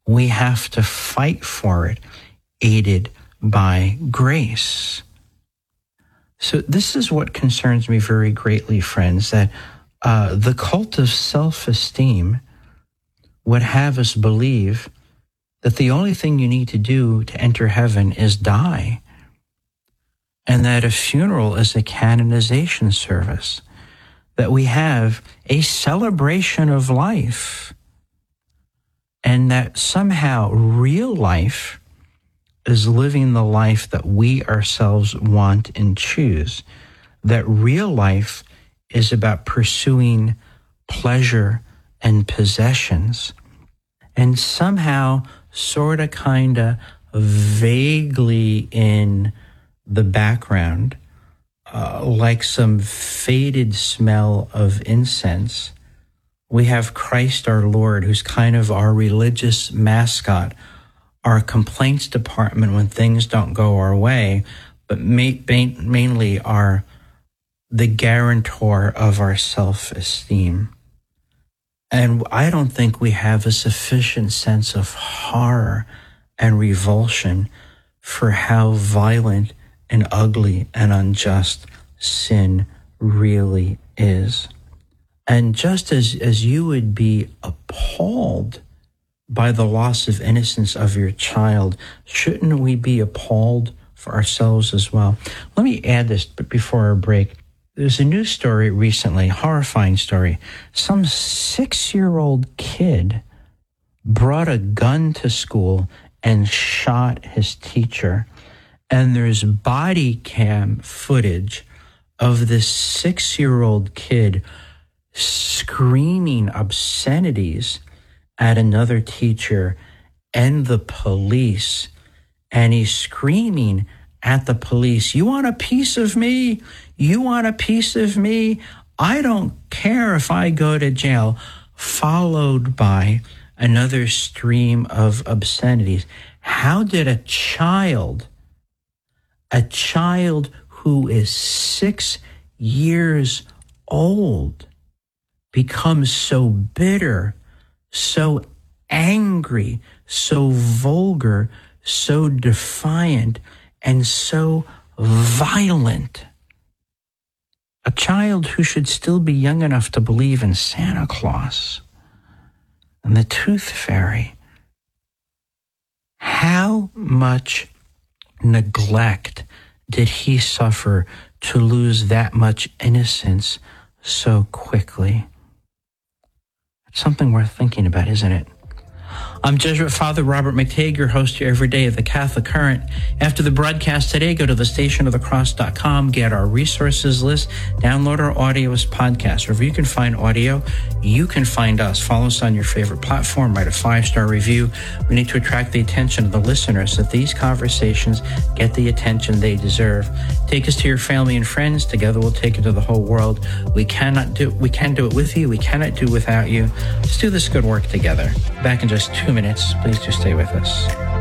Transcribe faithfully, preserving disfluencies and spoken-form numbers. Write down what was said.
We have to fight for it, aided by grace. So this is what concerns me very greatly, friends, that uh, the cult of self-esteem would have us believe that the only thing you need to do to enter heaven is die, and that a funeral is a canonization service, that we have a celebration of life, and that somehow real life is living the life that we ourselves want and choose, that real life is about pursuing pleasure and possessions, and somehow sort of kind of vaguely in the background, uh, like some faded smell of incense, we have Christ our Lord, who's kind of our religious mascot, our complaints department when things don't go our way, but ma- ma- mainly are the guarantor of our self-esteem. And I don't think we have a sufficient sense of horror and revulsion for how violent and ugly and unjust sin really is. And just as, as you would be appalled by the loss of innocence of your child, shouldn't we be appalled for ourselves as well? Let me add this before our break. There's a news story recently, horrifying story. Some six-year-old kid brought a gun to school and shot his teacher. And there's body cam footage of this six-year-old kid screaming obscenities at another teacher and the police. And he's screaming at the police, "You want a piece of me? You want a piece of me? I don't care if I go to jail," followed by another stream of obscenities. How did a child, a child who is six years old, become so bitter, so angry, so vulgar, so defiant, and so violent? A child who should still be young enough to believe in Santa Claus and the Tooth Fairy. How much neglect did he suffer to lose that much innocence so quickly? It's something worth thinking about, isn't it? I'm Jesuit Father Robert McTague, your host here every day of the Catholic Current. After the broadcast today, go to the station of the cross dot com, get our resources list, download our audio as podcasts. Wherever you can find audio, you can find us. Follow us on your favorite platform, write a five-star review. We need to attract the attention of the listeners so that these conversations get the attention they deserve. Take us to your family and friends. Together we'll take it to the whole world. We cannot do we can do it with you. We cannot do it without you. Let's do this good work together. Back in just two minutes. Please do stay with us.